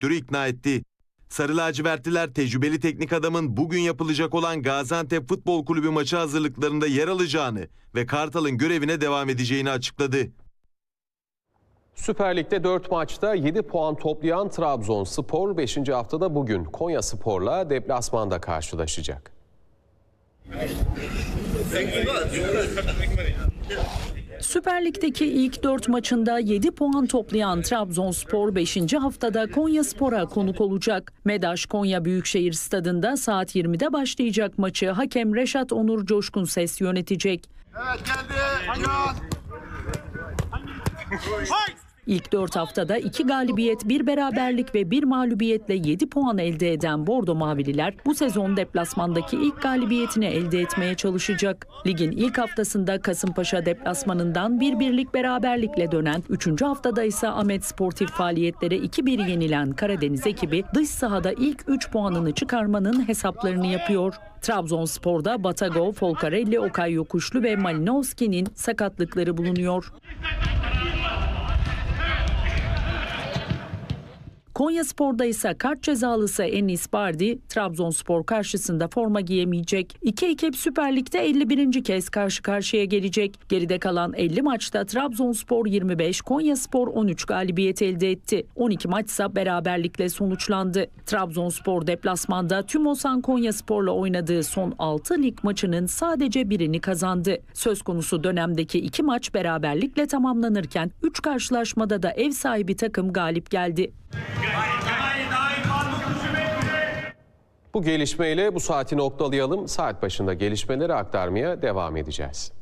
direktörü ikna etti. Sarı lacivertliler tecrübeli teknik adamın bugün yapılacak olan Gaziantep Futbol Kulübü maçı hazırlıklarında yer alacağını ve Kartal'ın görevine devam edeceğini açıkladı. Süper Lig'de 4 maçta 7 puan toplayan Trabzonspor 5. haftada bugün Konyaspor'la deplasmanda karşılaşacak. Süper Lig'deki ilk 4 maçında 7 puan toplayan Trabzonspor 5. haftada Konyaspor'a konuk olacak. MEDAŞ Konya Büyükşehir Stadı'nda saat 20'de başlayacak maçı hakem Reşat Onur Coşkun Ses yönetecek. Evet geldi. İlk 4 haftada 2 galibiyet, 1 beraberlik ve 1 mağlubiyetle 7 puan elde eden Bordo Mavililer bu sezon deplasmandaki ilk galibiyetini elde etmeye çalışacak. Ligin ilk haftasında Kasımpaşa deplasmanından 1-1'lik beraberlikle dönen, 3. haftada ise Ahmet Sportif faaliyetlere 2-1 yenilen Karadeniz ekibi dış sahada ilk 3 puanını çıkarmanın hesaplarını yapıyor. Trabzonspor'da Batagov, Folcarelli, Okay Yokuşlu ve Malinowski'nin sakatlıkları bulunuyor. Konyaspor'da ise kart cezalısı Enis Bardi, Trabzonspor karşısında forma giyemeyecek. İki ekip Süper Lig'de 51. kez karşı karşıya gelecek. Geride kalan 50 maçta Trabzonspor 25, Konyaspor 13 galibiyet elde etti. 12 maçsa beraberlikle sonuçlandı. Trabzonspor deplasmanda Tümosan Konyaspor'la oynadığı son 6 lig maçının sadece birini kazandı. Söz konusu dönemdeki 2 maç beraberlikle tamamlanırken 3 karşılaşmada da ev sahibi takım galip geldi. Bu gelişmeyle bu saati noktalayalım. Saat başında gelişmeleri aktarmaya devam edeceğiz.